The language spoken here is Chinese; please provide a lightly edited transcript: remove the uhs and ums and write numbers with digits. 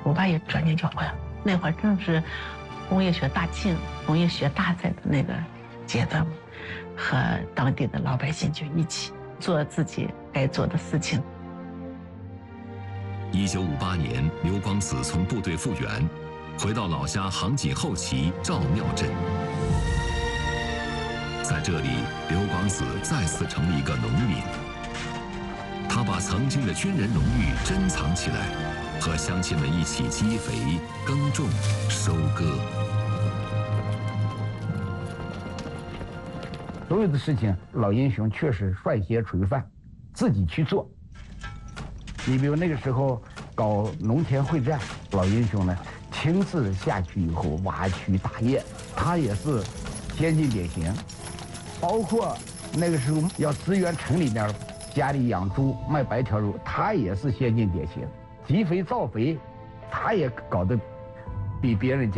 我爸也转进去了。那会儿正是工业学大庆、工业学大赛的那个阶段，和当地的老百姓就一起做自己该做的事情。 1958年，刘光子从部队复员，回到老家杭锦后旗赵庙镇。在这里，刘光子再次成了一个农民。他把曾经的军人荣誉珍藏起来，和乡亲们一起积肥、耕种、收割。 所有的事情，老英雄确实率先垂范，自己去做。你比如那个时候搞农田会战，老英雄呢亲自下去以后挖渠打叶，他也是先进典型。包括那个时候要支援城里面家里养猪卖白条肉，他也是先进典型。集肥造肥，他也搞得比别人家